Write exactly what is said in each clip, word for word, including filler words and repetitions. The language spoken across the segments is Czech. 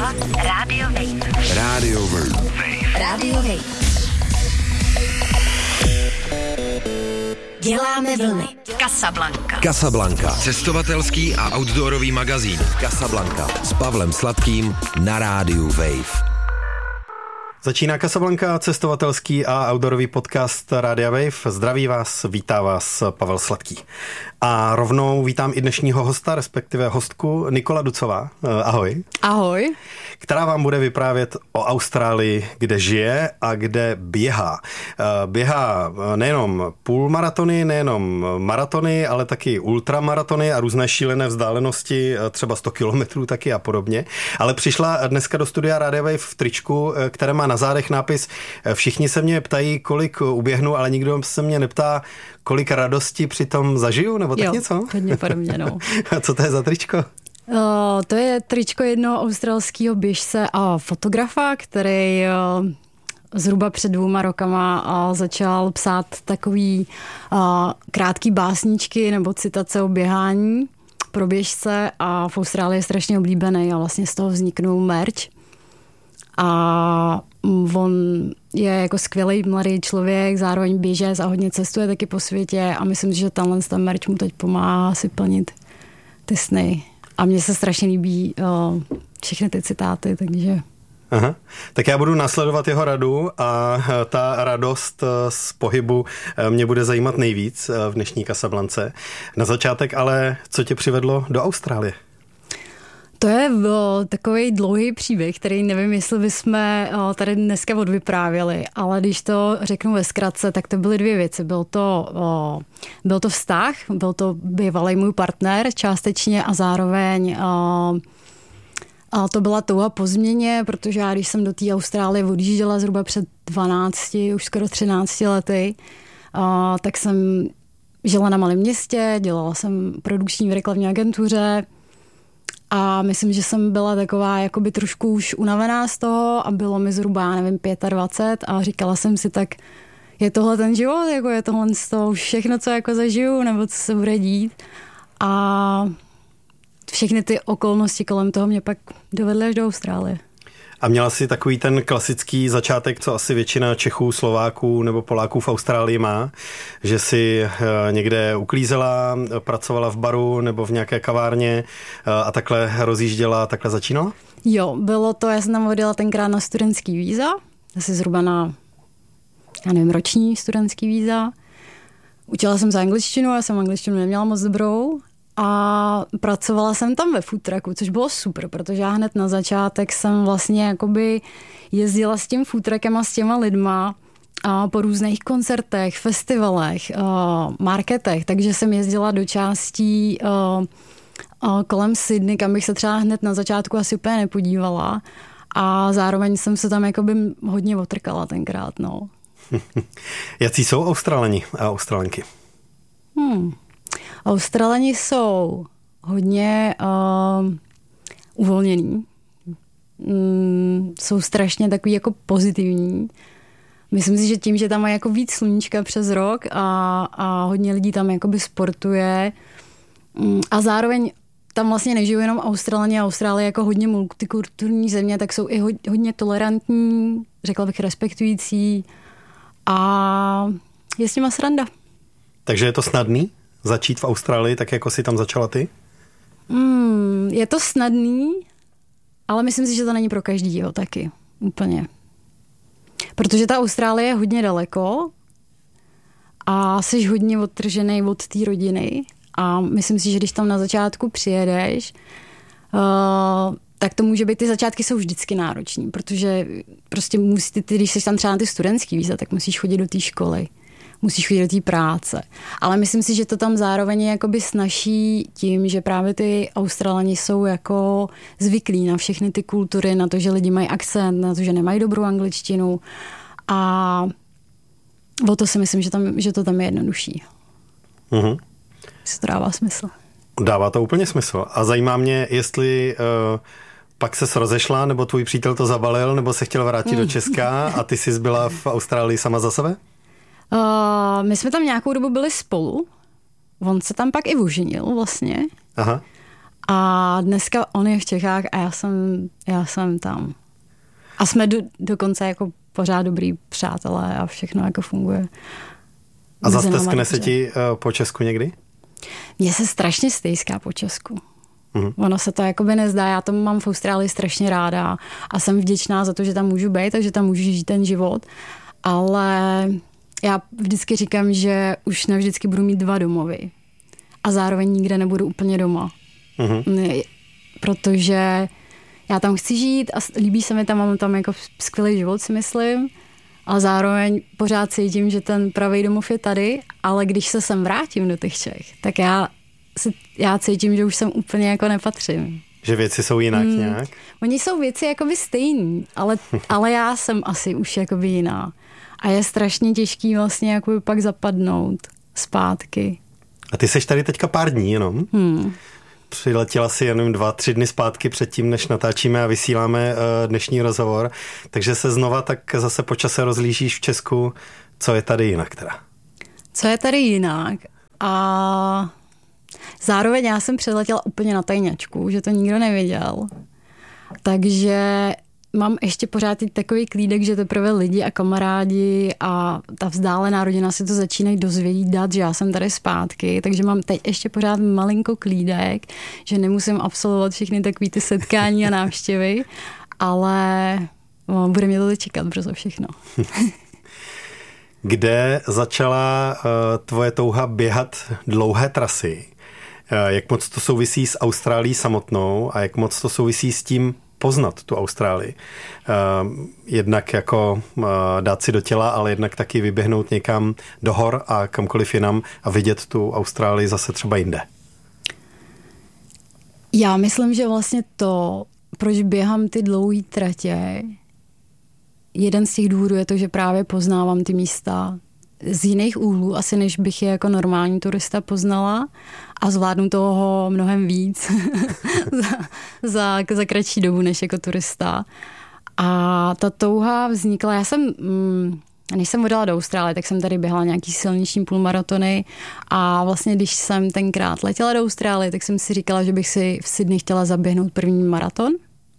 Posloucháte Radio Wave. Radio Wave. Radio Wave. Děláme vlny. Casablanca. Casablanca. Cestovatelský a outdoorový magazín. Casablanca. S Pavlem Sladkým na rádiu Wave. Začíná Casablanca, cestovatelský a outdoorový podcast Rádia Wave. Zdraví vás, vítá vás Pavel Sladký. A rovnou vítám i dnešního hosta, respektive hostku Nikola Ducová. Ahoj. Ahoj. Která vám bude vyprávět o Austrálii, kde žije a kde běhá. Běhá nejenom půlmaratony, nejenom maratony, ale taky ultramaratony a různé šílené vzdálenosti, třeba sto kilometrů taky a podobně. Ale přišla dneska do studia Rádia Wave v tričku, které má na zádech nápis Všichni se mě ptají, kolik uběhnu, ale nikdo se mě neptá, kolik radosti přitom zažiju, nebo tak jo, něco? hodně podobně, no. A co to je za tričko? Uh, to je tričko jednoho australského běžce a fotografa, který uh, zhruba před dvouma rokama uh, začal psát takový uh, krátký básničky nebo citace o běhání pro běžce a v Austrálii je strašně oblíbený a vlastně z toho vzniknul merch. A on je jako skvělý mladý člověk, zároveň běžec a hodně cestuje taky po světě a myslím si, že tenhle ten merch mu teď pomáhá si plnit ty sny. A mně se strašně líbí uh, všechny ty citáty, takže... Aha. Tak já budu následovat jeho radu a ta radost z pohybu mě bude zajímat nejvíc v dnešní Casablance. Na začátek ale, co tě přivedlo do Austrálie? To je o, takový dlouhý příběh, který nevím, jestli bychom o, tady dneska odvyprávěli, ale když to řeknu ve zkratce, tak to byly dvě věci. Byl to, o, byl to vztah, byl to bývalý můj partner částečně a zároveň o, a to byla touha po změně, protože já když jsem do té Austrálie odjížděla zhruba před dvanácti, už skoro třinácti lety, o, tak jsem žila na malém městě, dělala jsem produkční v reklamní agentuře. A myslím, že jsem byla taková jakoby trošku už unavená z toho a bylo mi zhruba, nevím, dvacet pět a říkala jsem si tak, je tohle ten život, jako je tohle z toho všechno, co jako zažiju, nebo co se bude dít. A všechny ty okolnosti kolem toho mě pak dovedly až do Austrálie. A měla jsi takový ten klasický začátek, co asi většina Čechů, Slováků nebo Poláků v Austrálii má, že si někde uklízela, pracovala v baru nebo v nějaké kavárně a takhle rozjížděla, takhle začínala? Jo, bylo to, já jsem tam odjela tenkrát na studentský víza, asi zhruba na, já nevím, roční studentský víza. Učila jsem za angličtinu, já jsem angličtinu neměla moc dobrou. A pracovala jsem tam ve food trucku, což bylo super, protože já hned na začátek jsem vlastně jakoby jezdila s tím food truckem a s těma lidma a po různých koncertech, festivalech, marketech, takže jsem jezdila do částí kolem Sydney, kam bych se třeba hned na začátku asi úplně nepodívala a zároveň jsem se tam jakoby hodně otrkala tenkrát, no. Jací jsou Australani a Australanky? Hmm... Australani jsou hodně uh, uvolnění, mm, jsou strašně takový jako pozitivní. Myslím si, že tím, že tam mají jako víc sluníčka přes rok a, a hodně lidí tam jakoby sportuje mm, a zároveň tam vlastně nežijou jenom Australani a Austrálie jako hodně multikulturní země, tak jsou i hodně tolerantní, řekla bych respektující a je s nima sranda. Takže je to snadný začít v Austrálii, tak jako si tam začala ty? Mm, je to snadný, ale myslím si, že to není pro každýho taky. Úplně. Protože ta Austrálie je hodně daleko a jsi hodně odtržený od té rodiny a myslím si, že když tam na začátku přijedeš, uh, tak to může být, ty začátky jsou vždycky nároční, protože prostě musí, ty, když jsi tam třeba na ty studentský víza, tak musíš chodit do té školy. Musíš chodit do té práce. Ale myslím si, že to tam zároveň je jakoby snazší tím, že právě ty Australani jsou jako zvyklí na všechny ty kultury, na to, že lidi mají akcent, na to, že nemají dobrou angličtinu a o to si myslím, že, tam, že to tam je jednodušší. Mhm. Jestli to dává smysl. Dává to úplně smysl. A zajímá mě, jestli uh, pak ses rozešla, nebo tvůj přítel to zabalil, nebo se chtěl vrátit do Česka a ty jsi byla v Austrálii sama za sebe? Uh, my jsme tam nějakou dobu byli spolu. On se tam pak i oženil vlastně. Aha. A dneska on je v Čechách a já jsem, já jsem tam. A jsme do, dokonce jako pořád dobrý přátelé a všechno jako funguje. A zasteskne se ti uh, po Česku někdy? Mně se strašně stejská po Česku. Mhm. Ono se to jakoby nezdá, já to mám v Austrálii strašně ráda a jsem vděčná za to, že tam můžu být a že tam můžu žít ten život, ale já vždycky říkám, že už navždycky budu mít dva domovy a zároveň nikde nebudu úplně doma. Mhm. Protože já tam chci žít a líbí se mi tam, mám tam jako skvělý život, si myslím, ale zároveň pořád cítím, že ten pravý domov je tady, ale když se sem vrátím do těch Čech, tak já si, já cítím, že už sem úplně jako nepatřím. Že věci jsou jinak hmm. nějak? Oni jsou věci jakoby stejný, ale, ale já jsem asi už jakoby jiná. A je strašně těžký vlastně jakoby pak zapadnout zpátky. A ty seš tady teďka pár dní jenom? Hmm. Přiletěla si jenom dva, tři dny zpátky předtím, než natáčíme a vysíláme dnešní rozhovor. Takže se znova tak zase po čase rozlížíš v Česku. Co je tady jinak teda? Co je tady jinak? A zároveň já jsem přiletěla úplně na tajňačku, že to nikdo nevěděl. Takže mám ještě pořád takový klídek, že teprve lidi a kamarádi a ta vzdálená rodina si to začínají dozvědět, že já jsem tady zpátky, takže mám teď ještě pořád malinko klídek, že nemusím absolvovat všechny takový ty setkání a návštěvy, ale no, bude mě to čekat brzo všechno. Kde začala uh, tvoje touha běhat dlouhé trasy? Uh, jak moc to souvisí s Austrálií samotnou a jak moc to souvisí s tím poznat tu Austrálii? Uh, jednak jako uh, dát si do těla, ale jednak taky vyběhnout někam do hor a kamkoliv jinam a vidět tu Austrálii zase třeba jinde. Já myslím, že vlastně to, proč běhám ty dlouhé tratě, jeden z těch důvodů je to, že právě poznávám ty místa z jiných úhlů, asi než bych je jako normální turista poznala a zvládnu toho mnohem víc za, za, za kratší dobu než jako turista. A ta touha vznikla, já jsem, než jsem odjela do Austrálie, tak jsem tady běhala nějaký silniční půlmaratony a vlastně když jsem tenkrát letěla do Austrálie, tak jsem si říkala, že bych si v Sydney chtěla zaběhnout první maraton.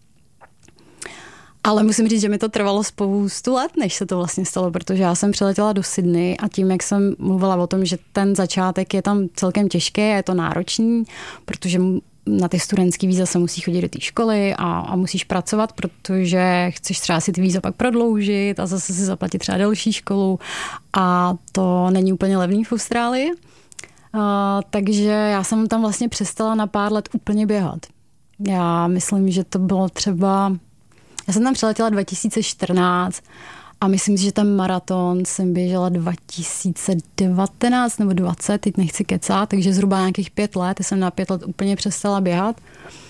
Ale musím říct, že mi to trvalo spoustu let, než se to vlastně stalo, protože já jsem přiletěla do Sydney a tím, jak jsem mluvila o tom, že ten začátek je tam celkem těžký, je to náročný, protože na ty studentský víza se musí chodit do té školy a, a musíš pracovat, protože chceš třeba si ty víza pak prodloužit a zase si zaplatit třeba další školu a to není úplně levný v Austrálii. Uh, takže já jsem tam vlastně přestala na pár let úplně běhat. Já myslím, že to bylo třeba... Já jsem tam přiletěla dva tisíce čtrnáct a myslím si, že ten maraton jsem běžela dva tisíce devatenáct nebo dvacet, teď nechci kecat, takže zhruba nějakých pět let. Já jsem na pět let úplně přestala běhat.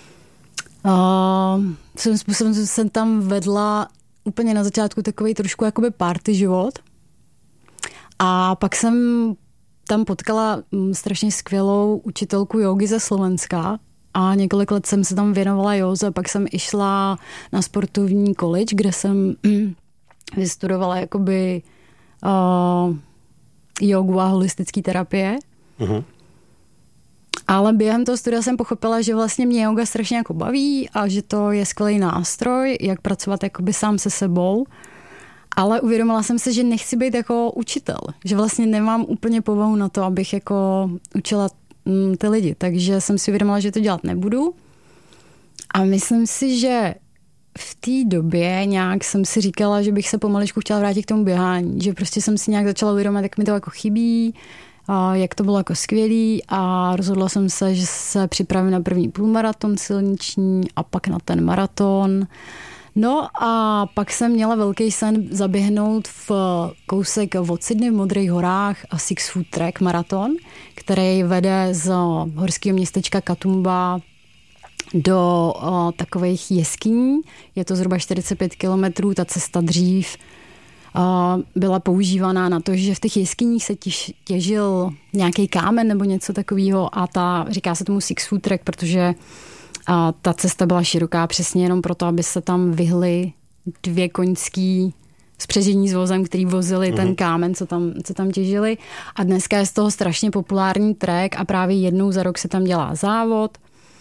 Uh, svým způsobem jsem tam vedla úplně na začátku takový trošku jakoby party život. A pak jsem tam potkala strašně skvělou učitelku jógy ze Slovenska, a několik let jsem se tam věnovala józe, pak jsem išla na sportovní college, kde jsem vystudovala jakoby uh, jogu a holistické terapie. Uh-huh. Ale během toho studia jsem pochopila, že vlastně mě yoga strašně jako baví a že to je skvělý nástroj, jak pracovat jakoby sám se sebou. Ale uvědomila jsem se, že nechci být jako učitel, že vlastně nemám úplně povahu na to, abych jako učila ty lidi, takže jsem si uvědomila, že to dělat nebudu a myslím si, že v té době nějak jsem si říkala, že bych se pomaličku chtěla vrátit k tomu běhání, že prostě jsem si nějak začala uvědomit, jak mi to jako chybí, a jak to bylo jako skvělý a rozhodla jsem se, že se připravím na první půlmaraton silniční a pak na ten maraton. No a pak jsem měla velký sen zaběhnout v kousek od Sydney v Modrých horách a Six Foot Track maraton, který vede z horského městečka Katoomba do o, takových jeskyní. Je to zhruba čtyřicet pět kilometrů, ta cesta dřív o, byla používaná na to, že v těch jeskyních se těž, těžil nějaký kámen nebo něco takového a ta, říká se tomu Six Foot Track, protože a ta cesta byla široká přesně jenom proto, aby se tam vyhly dvě koňský spřežení s vozem, který vozili mm-hmm. ten kámen, co tam, co tam těžili. A dneska je z toho strašně populární trek a právě jednou za rok se tam dělá závod.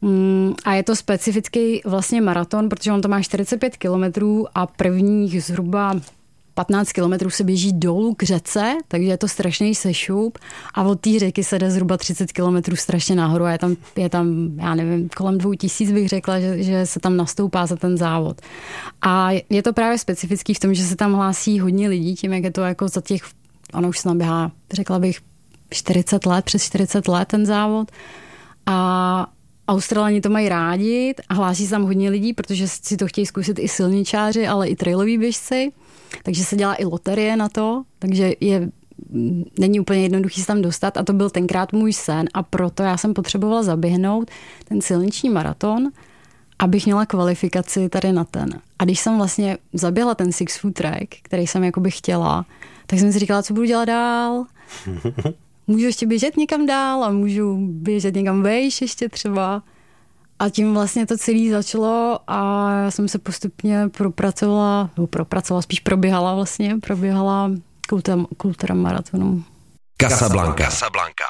A je to specifický vlastně maraton, protože on to má čtyřicet pět kilometrů a prvních zhruba patnáct kilometrů se běží dolů k řece, takže je to strašný sešup a od té řeky se jde zhruba třicet kilometrů strašně nahoru a je tam, je tam, já nevím, kolem dvou tisíc bych řekla, že, že se tam nastoupá za ten závod. A je to právě specifický v tom, že se tam hlásí hodně lidí, tím jak je to jako za těch, ono už se tam běhá, řekla bych, čtyřicet let, přes čtyřicet let ten závod a Australani to mají rádi a hlásí se tam hodně lidí, protože si to chtějí zkusit i silničáři, ale i trailoví běžci. Takže se dělá i loterie na to, takže je, není úplně jednoduchý se tam dostat a to byl tenkrát můj sen a proto já jsem potřebovala zaběhnout ten silniční maraton, abych měla kvalifikaci tady na ten. A když jsem vlastně zaběhla ten Six Foot Track, který jsem jakoby chtěla, tak jsem si říkala, co budu dělat dál. Můžu ještě běžet někam dál a můžu běžet někam vejš ještě třeba. A tím vlastně to celé začalo a já jsem se postupně propracovala, no propracovala, spíš proběhala vlastně, proběhala kultura, kultura maratonu. Casablanca. Casablanca.